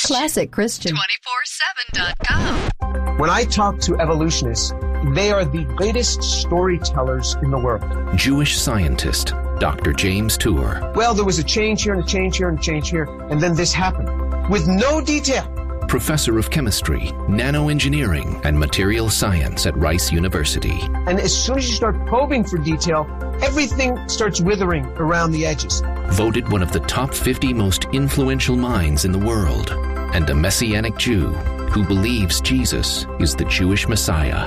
Classic Christian. 247.com. When I talk to evolutionists, they are the greatest storytellers in the world. Jewish scientist, Dr. James Tour. Well, there was a change here and a change here and a change here, and then this happened. With no detail. Professor of chemistry, nanoengineering, and material science at Rice University. And as soon as you start probing for detail, everything starts withering around the edges. Voted one of the top 50 most influential minds in the world, and a Messianic Jew who believes Jesus is the Jewish Messiah.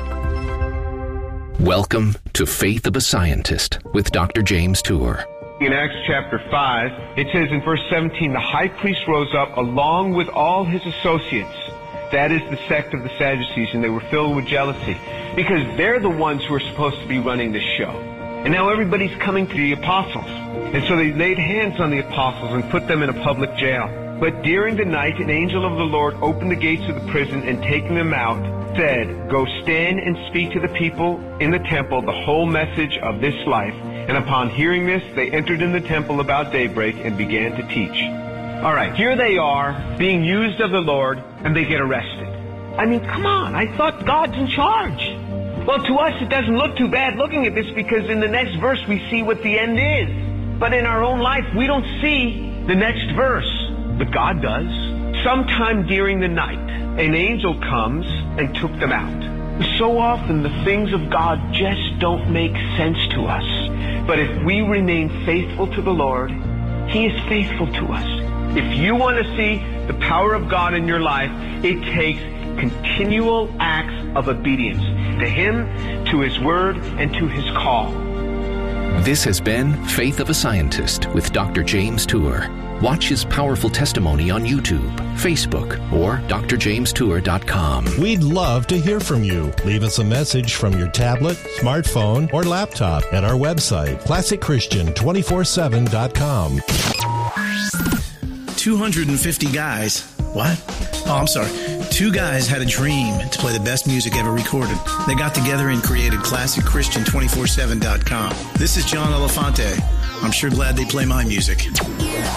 Welcome to Faith of a Scientist with Dr. James Tour. In Acts chapter 5, it says in verse 17, the high priest rose up along with all his associates. That is the sect of the Sadducees, and they were filled with jealousy because they're the ones who are supposed to be running this show. And now everybody's coming to the apostles. And so they laid hands on the apostles and put them in a public jail. But during the night, an angel of the Lord opened the gates of the prison and taking them out, said, go stand and speak to the people in the temple the whole message of this life. And upon hearing this, they entered in the temple about daybreak and began to teach. All right, here they are, being used of the Lord, and they get arrested. I mean, come on, I thought God's in charge. Well, to us, it doesn't look too bad looking at this because in the next verse, we see what the end is. But in our own life, we don't see the next verse. But God does. Sometime during the night, an angel comes and took them out. So often the things of God just don't make sense to us. But if we remain faithful to the Lord, He is faithful to us. If you want to see the power of God in your life, it takes continual acts of obedience to Him, to His Word, and to His call. This has been Faith of a Scientist with Dr. James Tour. Watch his powerful testimony on YouTube, Facebook, or drjamestour.com. We'd love to hear from you. Leave us a message from your tablet, smartphone, or laptop at our website, ClassicChristian247.com. 250 guys. What? Oh, I'm sorry. 2 guys had a dream to play the best music ever recorded. They got together and created ClassicChristian247.com. This is John Elefante. I'm sure glad they play my music.